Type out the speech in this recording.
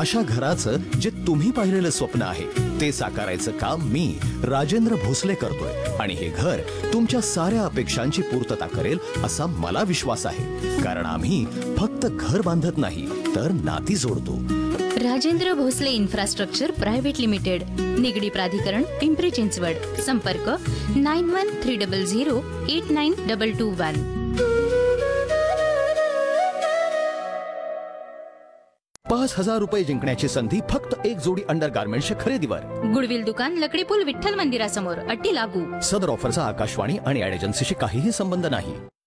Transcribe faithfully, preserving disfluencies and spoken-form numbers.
अशा घराचं जे तुम्ही पाहिलेलं स्वप्न आहे ते साकारायचं काम मी राजेंद्र भोसले करतोय आणि हे घर तुमच्या साऱ्या अपेक्षांची पूर्तता करेल असा मला विश्वास आहे, कारण आम्ही फक्त घर बांधत नाही तर नाती जोडतो. Rajendra Bhosale infrastructure private limited, Nigdi प्राधिकरण, पिंपरी चिंचवड. संपर्क nine one three double zero eight nine double two one. पाच हजार रुपये जिंकण्याची संधी फक्त एक जोडी अंडर गार्मेंटच्या खरेदीवर. गुडविल दुकान, लकडी पूल, विठ्ठल मंदिरासमोर. अटी लागू. सदर ऑफरचा आकाशवाणी आणि ऍड एजन्सीशी काहीही संबंध नाही.